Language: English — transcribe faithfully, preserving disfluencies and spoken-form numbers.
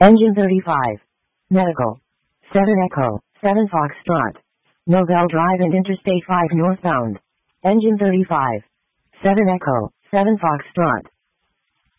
Engine thirty-five. Medical. seven Echo, seven Foxtrot. Novell Drive and Interstate five northbound. Engine thirty-five. seven Echo, seven Foxtrot.